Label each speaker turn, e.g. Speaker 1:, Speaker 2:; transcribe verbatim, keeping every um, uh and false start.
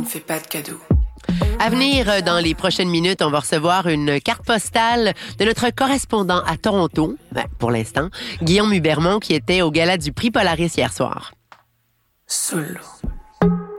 Speaker 1: fais pas de cadeaux.
Speaker 2: À venir, dans les prochaines minutes, on va recevoir une carte postale de notre correspondant à Toronto, ben, pour l'instant, Guillaume Hubermont, qui était au gala du prix Polaris hier soir.
Speaker 1: Solo.